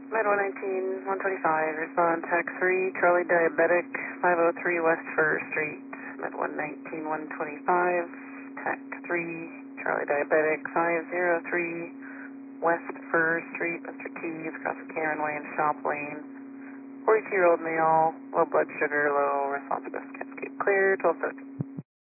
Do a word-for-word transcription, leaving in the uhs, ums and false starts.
Med one nineteen, one twenty-five, respond tech three, Charlie Diabetic, five oh three West Fur Street. Med one nineteen, one twenty-five, tech three, Charlie Diabetic, five oh three West Fur Street, Mister Keys, across the Karen Way and Shop Lane. forty-two-year-old male, low blood sugar, low responsiveness, can't keep clear, twelve thirty.